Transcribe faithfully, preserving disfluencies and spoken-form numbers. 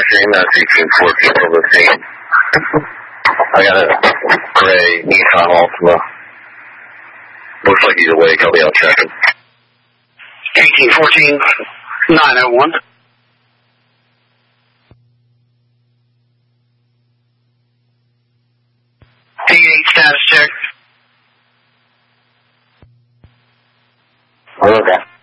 fourteen, that's eighteen fourteen from the scene. I got a gray Nissan Altima. Looks like he's awake. I'll be out checking. eighteen fourteen, nine oh one. D eight status check. Okay.